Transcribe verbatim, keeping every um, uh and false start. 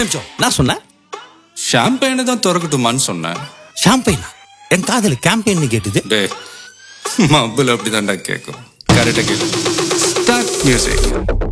நிமிஷம், நான் சொன்னேன் ஷாம்பெயினை தான் திறக்கட்டுமான்னு சொன்னேன். ஷாம்பெயினா? என் காதல கேம்பெயின் கேட்டுது. டே மப்புல அப்படிதான்டா கேட்கும். கரெக்டா கேட்கும். Start music.